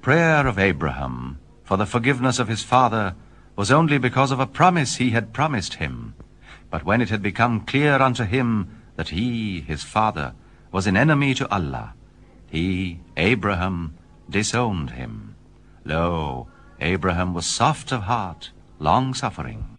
prayer of Abraham for the forgiveness of his father was only because of a promise he had promised him. But when it had become clear unto him that he, his father, was an enemy to Allah, he, Abraham, disowned him. Lo, Abraham was soft of heart, long-suffering.